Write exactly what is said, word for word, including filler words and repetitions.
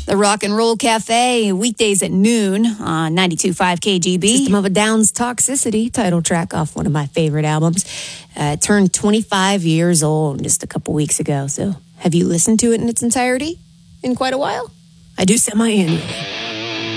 The Rock and Roll Cafe, weekdays at noon on ninety-two point five K G B. System of a Down's Toxicity, title track off one of my favorite albums. Uh, it turned twenty-five years old just a couple weeks ago. So have you listened to it in its entirety in quite a while? I do semi-annually.